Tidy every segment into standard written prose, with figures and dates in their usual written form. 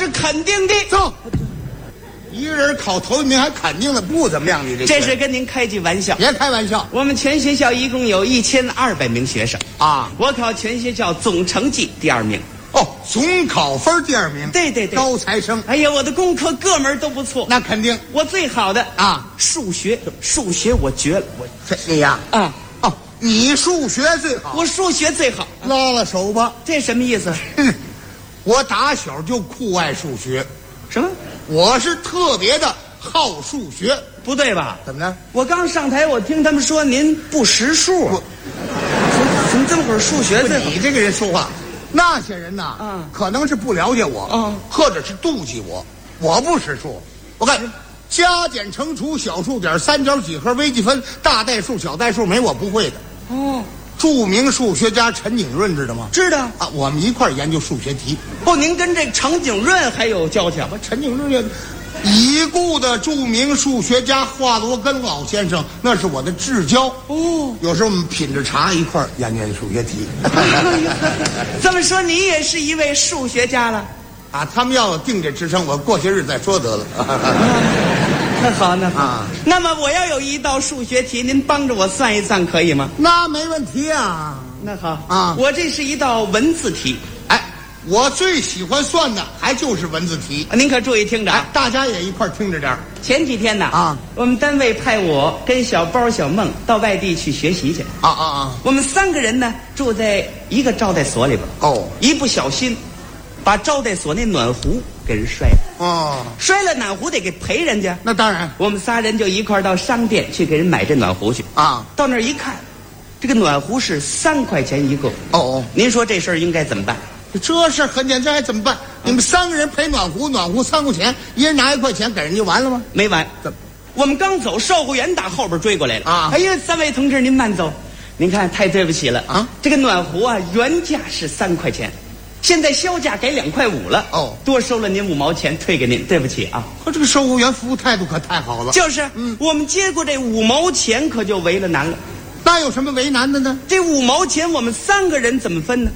是肯定的。 走，一个人考头一名还肯定的不怎么样，你这是跟您开句玩笑。 别开玩笑。 我们全学校一共有1200名学生啊， 我考全学校总成绩第2名。 哦，总考分第2名。 对对对， 高材生。 哎呀，我的功课各门都不错。 那肯定。 我最好的啊， 数学我绝了。 你呀啊。 哦，你数学最好。 我数学最好。 拉了手吧。 这什么意思？ 我打小就酷爱数学。 什么？ 我是特别的好数学。 不对吧？ 怎么呢？ 我刚上台，我听他们说您不识数啊。怎么这么会儿数学最好？ 你这个人说话，那些人呐，可能是不了解我，或者是妒忌我。我不识数，我看加减乘除、小数点、三角几何、微积分、大代数、小代数，没我不会的。 哦， 著名数学家陈景润知道吗？ 知道啊，我们一块儿研究数学题。 哦，您跟这程景润还有交情？ 陈景润已故的著名数学家华罗庚老先生，那是我的至交。 哦， 有时候我们品着茶一块儿研究数学题。 这么说，你也是一位数学家了？ 啊，他们要定这职称，我过些日再说得了。 那好，那好。 啊， 那么我要有一道数学题，您帮着我算一算，可以吗？ 那没问题啊。 那好啊， 我这是一道文字题。 哎，我最喜欢算的还就是文字题。 您可注意听着啊， 大家也一块儿听着点儿。 前几天呢啊， 我们单位派我跟小包、小梦到外地去学习去。我们3个人呢住在一个招待所里边。 哦， 一不小心，把招待所那暖壶给人摔了。 哦， 摔了暖壶得给赔人家。 那当然。 我们仨人就一块儿到商店去给人买这暖壶去。 啊， 到那儿一看，这个暖壶是3块钱一个。 哦， 您说这事儿应该怎么办？ 这事儿很简单，还怎么办？你们3个人赔暖壶3块钱，一人拿1块钱给人就完了吗？ 没完。 怎么？ 我们刚走，售货员打后边追过来了。 啊！ 哎呀，3位同志您慢走，您看太对不起了啊！ 这个暖壶啊，原价是3块钱，现在销价改2块5了。 哦， 多收了您5毛钱，退给您，对不起啊。 可这个售货员服务态度可太好了。 就是，我们接过这5毛钱，可就为了难了。 那有什么为难的呢？ 这5毛钱我们3个人怎么分呢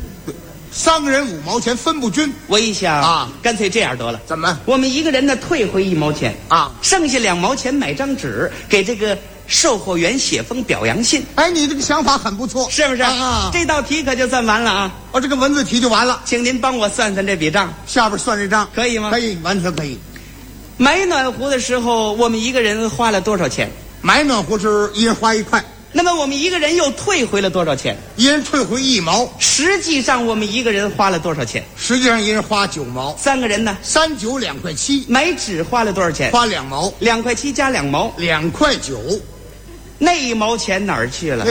？3个人5毛钱分不均。 我一想啊， 干脆这样得了。 怎么？ 我们一个人呢退回1毛钱啊， 剩下2毛钱买张纸给这个售货员写封表扬信。 哎，你这个想法很不错， 是不是？ 啊， 这道题可就算完了啊！ 这个文字题就完了， 请您帮我算算这笔账， 下边算这账可以吗？ 可以，完全可以。 买暖壶的时候，我们一个人花了多少钱？ 买暖壶是一人花1块。 那么我们一个人又退回了多少钱？ 一人退回1毛。 实际上我们一个人花了多少钱？ 实际上一人花9毛。 3个人呢 ？3、9、2块7。 买纸花了多少钱？ 花2毛。 2块7加2毛 ，2块9。 那1毛钱哪儿去了？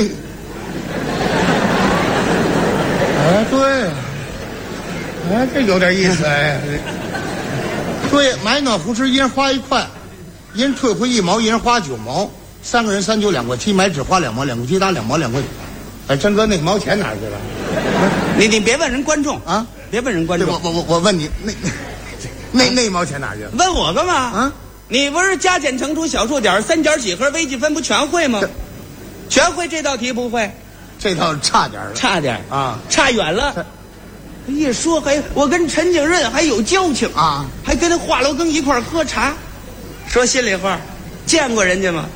哎，对，哎，这有点意思哎。对，买暖壶是一人花1块，一人退回1毛，一人花9毛。3个人3、9、2块7，买纸花2毛，2块7打2毛，2块9。哎，真哥，那毛钱哪儿去了？ 你别问人观众啊， 别问人观众。 我问你，那毛钱哪儿去了？ 问我干嘛？ 啊， 你不是加减乘除、小数点、三角几何、微积分不全会吗？全会这道题不会？ 这道差点了， 差点啊， 差远了。一说我跟陈景润还有交情啊， 还跟那华罗庚一块喝茶。说心里话，见过人家吗？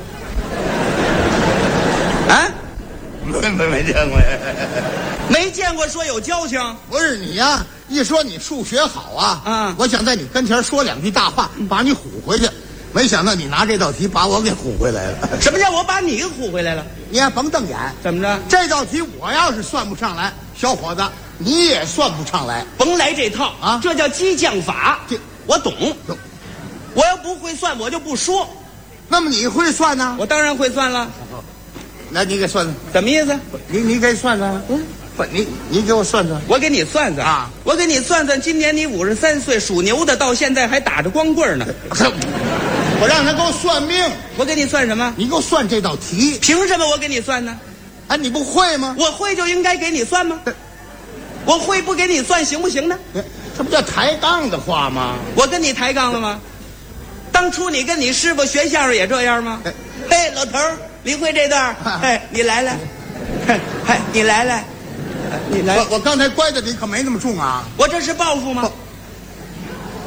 啊， 没见过呀， 没见过。说有交情， 不是你呀？一说你数学好啊，我想在你跟前说2句大话，把你唬回去。没想到你拿这道题把我给唬回来了。 什么叫我把你给唬回来了？ 你还甭瞪眼。 怎么着？ 这道题我要是算不上来，小伙子你也算不上来。 甭来这套啊！这叫激将法，我懂。我要不会算，我就不说。 那么你会算呢？ 我当然会算了。 来，你给算算。 什么意思？ 你给算算。不，你给我算算。 我给你算算啊！我给你算算，今年你53岁，属牛的，到现在还打着光棍呢。 我让他给我算命。 我给你算什么？ 你给我算这道题。 凭什么我给你算呢？ 啊，你不会吗？ 我会就应该给你算吗？我会不给你算行不行呢？ 这不叫抬杠的话吗？ 我跟你抬杠了吗？当初你跟你师傅学相声也这样吗？嘿，老头儿，你会这段？哎，你来来，嘿，你来来，你来。 我刚才乖的你可没那么重啊！ 我这是报复吗？要知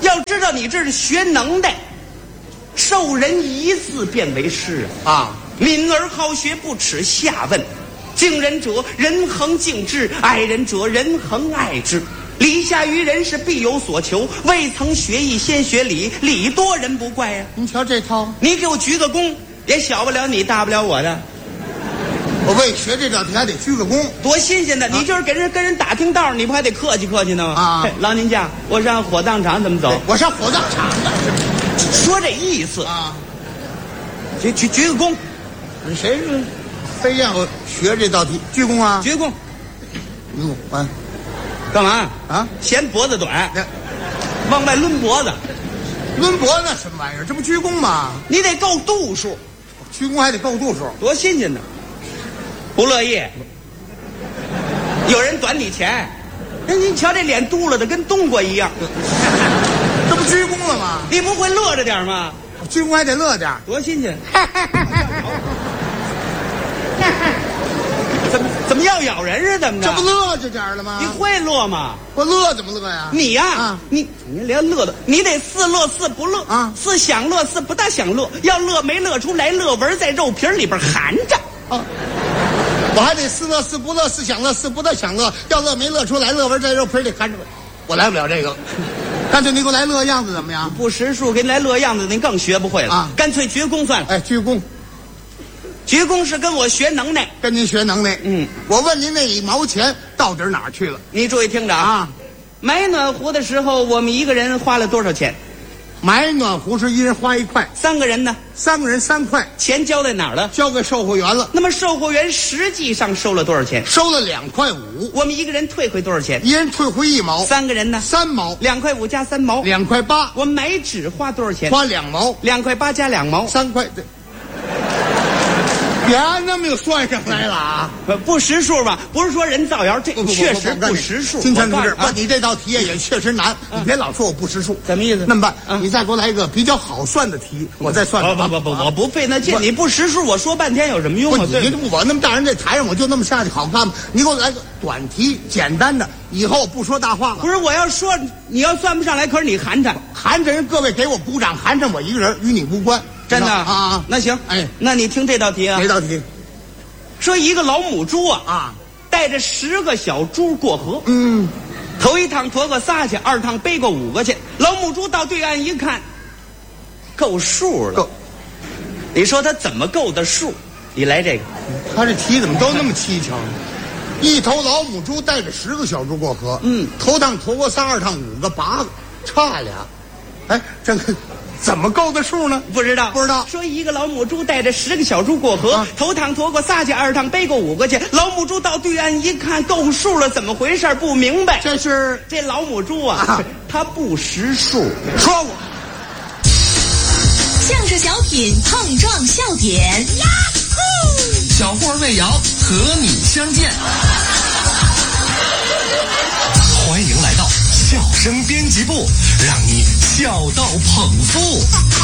道你这是学能耐，授人一字便为师啊！敏而好学，不耻下问。敬人者，人恒敬之；爱人者，人恒爱之。礼下于人是必有所求，未曾学艺先学礼，礼多人不怪呀。 您瞧这套， 你给我鞠个躬，也小不了你，大不了我的。 我为学这道题还得鞠个躬， 多新鲜的！你就是跟人打听道，你不还得客气客气呢吗？ 啊， 老人家，我上火葬场怎么走？ 我上火葬场了， 说这意思啊。 鞠个躬， 谁是非让我学这道题？鞠躬啊！ 鞠躬。 完。 干嘛啊？ 嫌脖子短，往外抡脖子， 抡脖子那什么玩意儿？这不鞠躬吗？ 你得够度数， 鞠躬还得够度数， 多新鲜呢！不乐意，有人短你钱，你瞧这脸嘟了的跟冬瓜一样， 这不鞠躬了吗？ 你不会乐着点吗？ 鞠躬还得乐点， 多新鲜！怎么要咬人是怎么着？ 这不乐着点了吗？ 你会乐吗？ 我乐怎么乐呀？ 你呀，你连乐的，你得似乐似不乐啊， 似想乐似不大想乐，要乐没乐出来，乐纹在肉皮里边含着。 我还得似乐似不乐，似想乐似不大想乐，要乐没乐出来，乐纹在肉皮里含着。我来不了这个，干脆你给我来乐样子怎么样？ 不识数，给你来乐样子，你更学不会了啊！干脆鞠躬算了。 哎，鞠躬。 鞠躬是跟我学能耐， 跟您学能耐。我问您那1毛钱到底哪儿去了？ 你注意听着啊！买暖壶的时候，我们一个人花了多少钱？ 买暖壶是一人花1块 ，3个人呢 ？3个人3块， 钱交在哪儿了？ 交给售货员了。 那么售货员实际上收了多少钱？ 收了2块5。 我们一个人退回多少钱？ 一人退回1毛。 3个人呢 ？3毛。 2块5加3毛 ，2块8。 我们买纸花多少钱？ 花2毛。 2块8加2毛 ，3块。别按那么又算上来了啊！ 不识数吧？不是说人造谣，这确实不识数。 金泉同志，你这道题也确实难，你别老说我不识数， 什么意思？ 那么办，你再给我来一个比较好算的题，我再算。 不，我不费那劲。你不识数，我说半天有什么用啊？ 我那么大人在台上，我就那么下去好看吗？你给我来个短题，简单的，以后不说大话了。 不是，我要说你要算不上来，可是你寒碜， 人各位给我鼓掌，寒碜我一个人，与你无关。 真的啊？那行，那你听这道题啊。 哪道题？ 说一个老母猪带着10个小猪过河。头一趟驮个仨去，2趟背个5个去。老母猪到对岸一看，够数了。你说他怎么够的数？你来这个， 他这题怎么都那么蹊跷呢？一头老母猪带着10个小猪过河。头趟驮过仨，2趟5个8个，差俩。哎，这个。怎么够的数呢？ 不知道。说一个老母猪带着10个小猪过河，头趟驮过仨去，2趟背过5个去。老母猪到对岸一看，够数了，怎么回事？不明白。这老母猪它不识数。 说我相声小品碰撞笑点，呀呼！ 小霍魏瑶和你相见，欢迎来到笑声编辑部，让你笑到捧腹。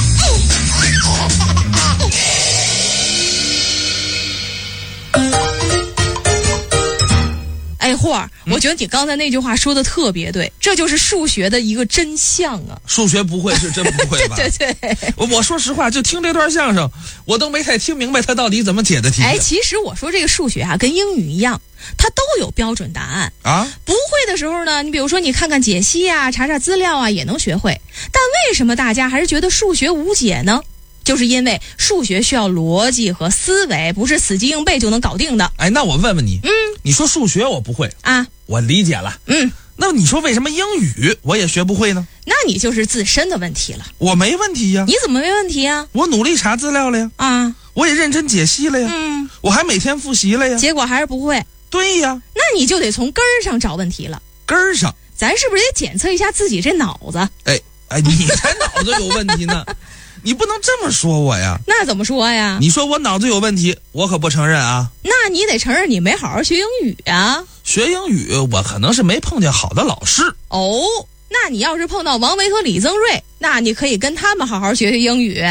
哎，霍儿，我觉得你刚才那句话说的特别对，这就是数学的一个真相啊！ 数学不会是真不会吧？ 对， 我说实话，就听这段相声，我都没太听明白他到底怎么解的题。 哎，其实我说这个数学跟英语一样，它都有标准答案啊。不会的时候呢，你比如说你看看解析查查资料也能学会。但为什么大家还是觉得数学无解呢？就是因为数学需要逻辑和思维，不是死记硬背就能搞定的。 哎，那我问问你，你说数学我不会我理解了，那你说为什么英语我也学不会呢？ 那你就是自身的问题了。 我没问题呀。 你怎么没问题呀？ 我努力查资料了呀，我也认真解析了呀，我还每天复习了呀， 结果还是不会。 对呀， 那你就得从根儿上找问题了。 根儿上， 咱是不是得检测一下自己这脑子？ 哎，你才脑子有问题呢。你不能这么说我呀。 那怎么说呀？ 你说我脑子有问题，我可不承认啊。 那你得承认你没好好学英语啊。 学英语我可能是没碰见好的老师。 哦，那你要是碰到王维和李增瑞，那你可以跟他们好好学学英语。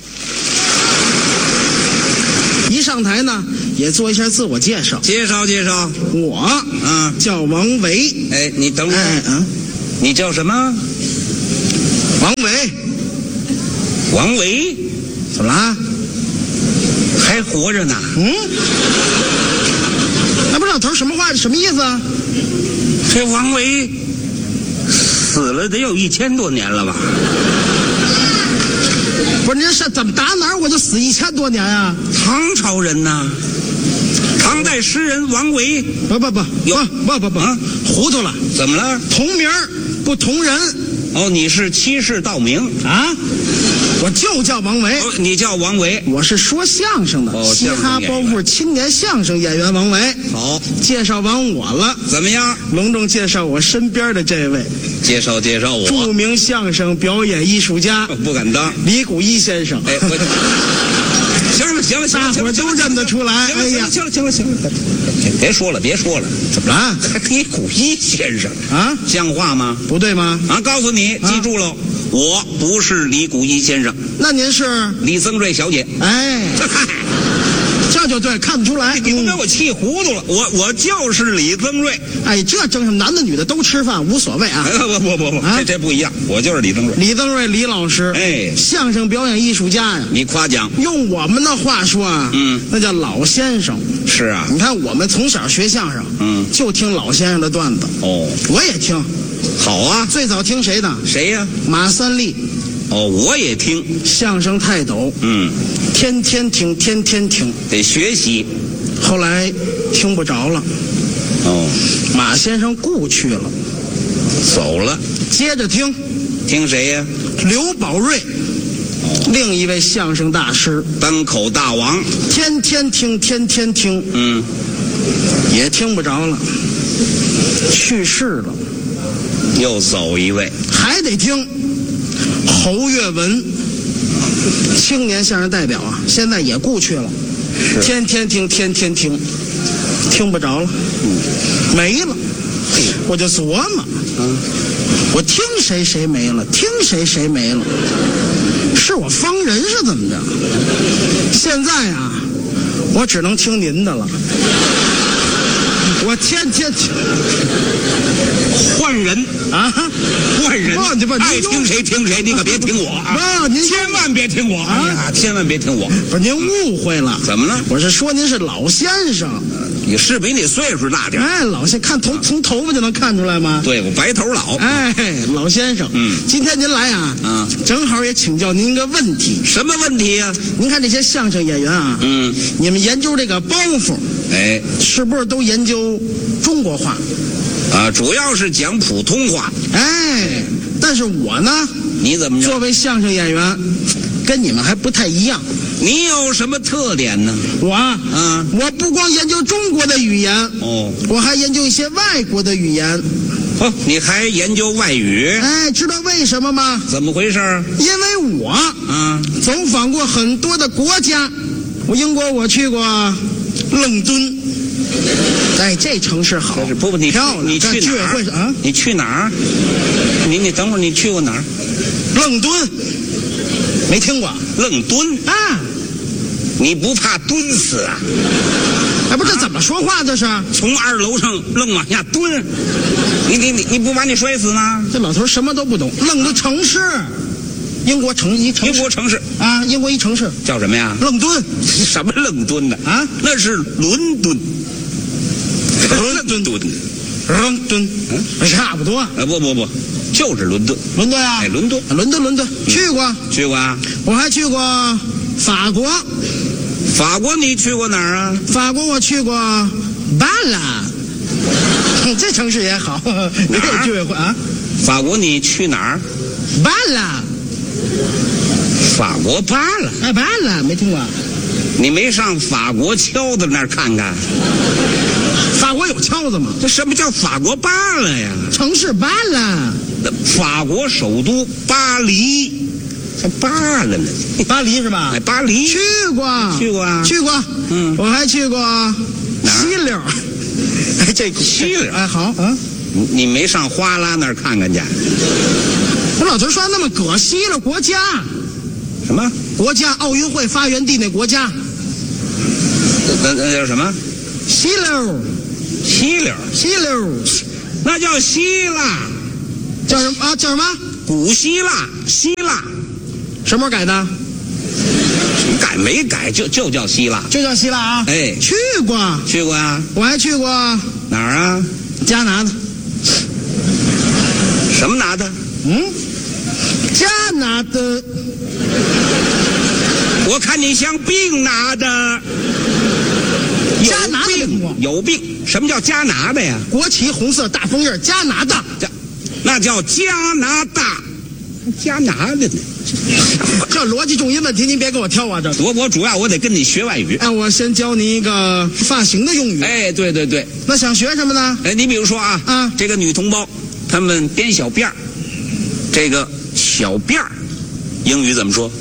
一上台呢，也做一下自我介绍。介绍，我叫王维。 哎，你等会儿，你叫什么？ 王维。 王维， 怎么了？ 还活着呢？ 那不老头什么话？什么意思啊？ 这王维死了得有1000多年了吧？ 不是您是怎么打哪儿我就死1000多年啊？ 唐朝人呐，唐代诗人王维。 不，糊涂了。 怎么了？ 同名不同人。 哦，你是欺世盗名啊？我就叫王维。 哦，你叫王维， 我是说相声的，嘻哈包袱青年相声演员王维。 好， 介绍完我了， 怎么样？ 隆重介绍我身边的这位， 介绍我， 著名相声表演艺术家， 不敢当， 李谷一先生。 哎，行了， 大伙都认得出来。哎呀， 行了，别说了， 怎么了？ 李谷一先生啊， 像话吗？ 不对吗？ 啊，告诉你，记住了，我不是李谷一先生。 那您是李增瑞小姐。 哎，这就对，看得出来。 你不给我气糊涂了，我就是李增瑞。 哎，这争什么？男的女的都吃饭，无所谓啊。 不，这不一样，我就是李增瑞。 李增瑞，李老师， 哎， 相声表演艺术家呀。 你夸奖。 用我们的话说啊，那叫老先生。 是啊， 你看我们从小学相声，就听老先生的段子。 哦， 我也听。 好啊， 最早听谁的？ 谁呀？ 马三立。 哦，我也听相声泰斗。天天听， 得学习。 后来听不着了。 哦， 马先生故去了， 走了。 接着听谁呀？ 刘宝瑞。另一位相声大师， 单口大王。 天天听。也听不着了，去世了。 又走一位， 还得听侯月文，青年相声代表啊，现在也故去了。天天听，听不着了，没了。我就琢磨，我听谁没了，听谁没了，是我方人是怎么着？现在啊，我只能听您的了。我天听， 换人啊， 换人，爱听谁听谁，你可别听我啊！ 您千万别听我啊！千万别听我！ 不是您误会了， 怎么了？ 我是说您是老先生， 你是比你岁数大点。 哎，老先看从头发就能看出来吗？ 对，我白头老。 哎，老先生，今天您来啊，正好也请教您一个问题。 什么问题呀？ 您看这些相声演员啊，你们研究这个包袱， 哎， 是不是都研究中国话？ 啊，主要是讲普通话。 哎，但是我呢， 你怎么着？ 作为相声演员，跟你们还不太一样。 你有什么特点呢？ 我不光研究中国的语言，我还研究一些外国的语言。 哦，你还研究外语？ 哎，知道为什么吗？ 怎么回事？ 因为我走访过很多的国家。英国我去过伦敦，哎，这城市好， 你漂亮。 你去哪儿啊？ 你去哪儿？你等会儿，你去过哪儿？ 伦敦，没听过。 伦敦啊？ 你不怕蹲死啊？ 哎，不，这怎么说话？这是从2楼上愣往下蹲，你不把你摔死吗？ 这老头什么都不懂。愣的城市，英国城市啊，英国一城市叫什么呀？ 伦敦。 什么伦敦的啊？那是伦敦。伦敦， 差不多。 不，就是伦敦。 伦敦啊？ 哎，伦敦， 去过啊。 我还去过法国。 法国你去过哪儿啊？ 法国我去过巴拉，这城市也好。你也去过啊？ 法国你去哪儿？ 巴拉。 法国巴拉？ 哎，巴拉没听过。 你没上法国敲子那儿看看？ 法国有敲子吗？ 这什么叫法国巴拉呀？ 城市巴拉。 法国首都巴黎。还巴拉呢？ 巴黎是吧？ 哎，巴黎去过啊。我还去过西柳。哎，这西柳哎好啊。 你没上花拉那儿看看去？ 我老头说那么搁西了国家。 什么国家？奥运会发源地那国家。 那叫什么？ 西柳， 那叫希腊。 叫什么啊？叫什么？ 古希腊，希腊。 什么时候改的？ 改没改就叫希腊， 就叫希腊啊。 哎， 去过啊， 我还去过哪儿啊？ 加拿大。 什么拿的？ 加拿大。 我看你像病拿的。 加拿大有病？什么叫加拿大呀？ 国旗红色大枫叶，加拿大。 那叫加拿大，加拿大呢？ 这逻辑重音问题，您别给我挑啊！这我主要我得跟你学外语。 我先教你一个发型的用语。 哎，对。 那想学什么呢？ 哎，你比如说啊，这个女同胞，她们编小辫儿，这个小辫儿，英语怎么说？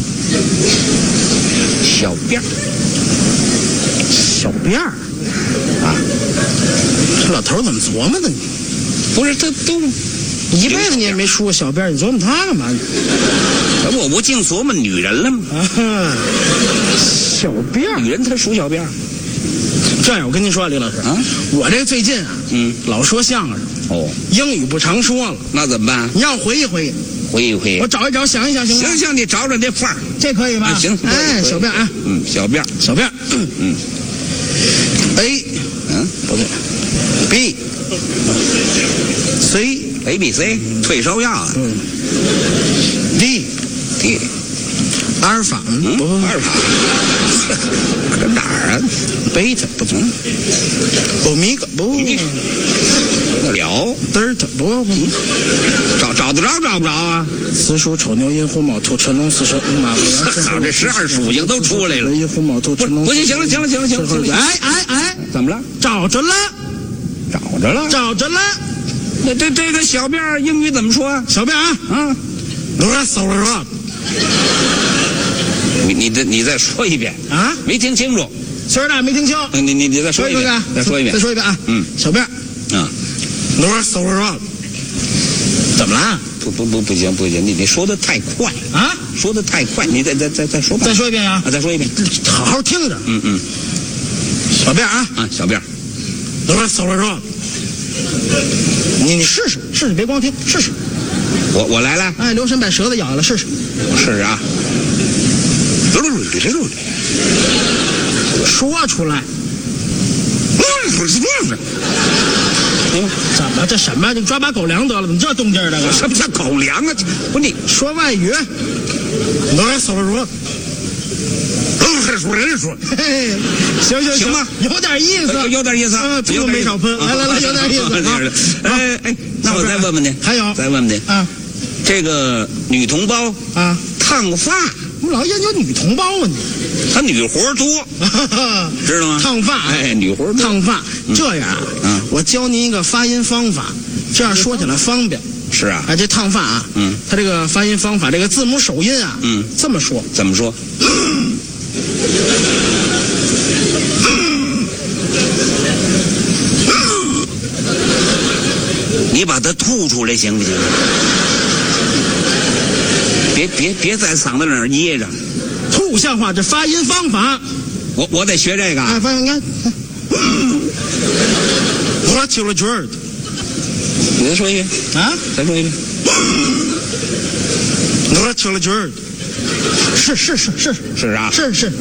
小辫儿， 小辫儿啊！这老头怎么琢磨的你？ 不是，这都一辈子你也没梳过小辫儿，你琢磨他干嘛？ 我不净琢磨女人了吗？ 小辫儿， 女人她梳小辫儿。 这样，我跟您说啊，李老师啊，我这最近老说相声英语不常说了， 那怎么办？ 你让我回忆回忆，我找一找，想一想，行吗？ 行，你找找那范儿， 这可以吧？ 行， 哎，小辫啊， 小辫， A， 不对 ，B。 A B C 退烧药啊 ，D 阿尔法不阿尔法，搁哪儿啊？ 贝塔不中，欧米伽不了， 德尔塔不找得着找不着啊？ 子鼠丑牛寅虎卯兔辰龙巳蛇午马未羊早这12属性都出来了。 寅虎卯兔辰龙不行，行了， 哎， 怎么了？ 找着了。 那这个小辫英语怎么说啊？ 小辫啊， 你再说一遍啊？ 没听清楚， 岁数大没听清。 你再说一遍，再说一遍啊！小辫啊，怎么了？ 不行，你说的太快啊！ 说的太快，你再说吧。 再说一遍啊！ 再说一遍， 好好听着。小辫啊， 小辫。 你试试，别光听，试试。 我来了。 哎，留神把舌头咬了，试试。 我试试啊。 说出来。怎么这什么？你抓把狗粮得了，怎么这动静儿的？ 什么叫狗粮啊？不是你说外语。行吧，有点意思，屁股没少喷。来，有点意思。 哎，那我再问问你，再问问你啊， 这个女同胞啊， 烫发， 我们老研究女同胞啊，你她女活多，知道吗？ 烫发， 哎，女活多。 烫发，这样啊，我教您一个发音方法，这样说起来方便。 是啊， 这烫发啊，它这个发音方法，这个字母首音啊，这么说， 怎么说？你把它吐出来行不行？别在嗓子那儿噎着。 吐像话，这发音方法。 我得学这个。 哎，发音你看。我听了句儿。 你再说一遍啊！ 再说一遍。 我听了句儿。是啊！ 是。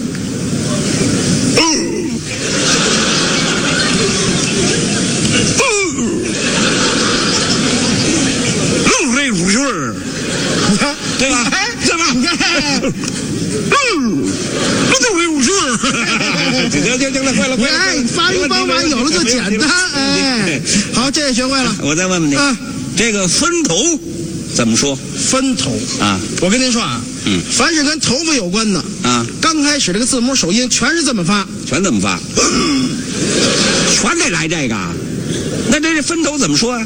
你看， 对吧？ 对吧？你看， 行了，快了。 哎，发音方法有了就简单。哎，好，这也学会了。 我再问问你，这个分头怎么说？ 分头啊， 我跟您说啊，凡是跟头发有关的啊， 刚开始这个字母首音全是这么发， 全怎么发？全得来这个。那这分头怎么说啊？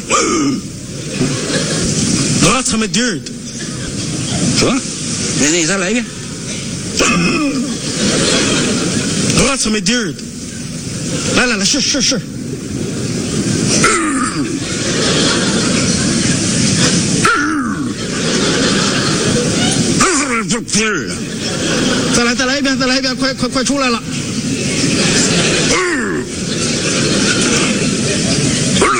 我他妈地儿的， 说，你再来一遍。 我他妈地儿的，来，试。再来一遍，快出来了。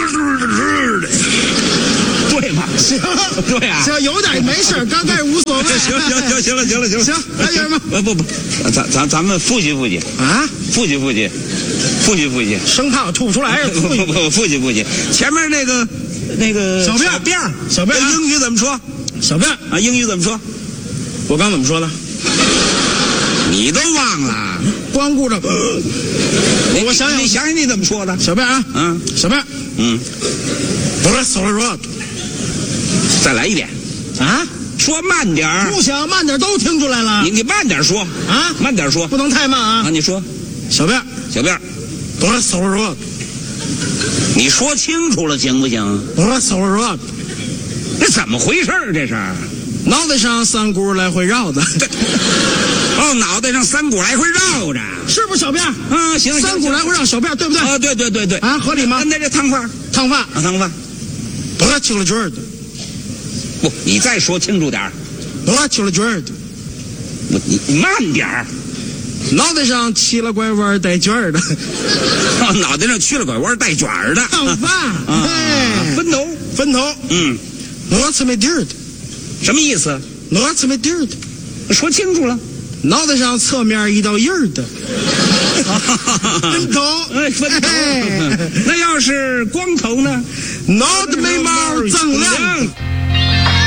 对吗？ 行， 对啊， 行，有点没事，刚开始无所谓。 行了， 行，来爷们， 不，咱们复习啊， 复习， 生怕我吐不出来。 不，复习，前面那个小辫儿， 英语怎么说？ 小辫啊，英语怎么说？ 我刚怎么说的？ 你都忘了？ 光顾着，我想想， 你想想你怎么说的？ 小辫啊，小辫，不是走了说， 再来一遍啊， 说慢点儿， 不想慢点都听出来了。 你慢点说啊， 慢点说， 不能太慢啊。 你说， 小辫，不是走了说， 你说清楚了行不行？ 不是走了说， 这怎么回事这是？ 脑袋上三股来回绕的。 脑袋上三股来回绕着， 是不是小辫？ 啊，行， 三股来回绕小辫，对不对？ 啊，对， 啊，合理吗？ 那这烫发， 不是揪了卷的。 不，你再说清楚点。 不是揪了卷的。 你慢点儿。 脑袋上起了拐弯带卷的。 脑袋上去了拐弯带卷的。 烫发，分头。我怎么地儿的？ 什么意思？ 我怎么地儿的？ 说清楚了。 脑袋上侧面一道印儿的。分头。 那要是光头呢？ 脑袋眉毛锃亮。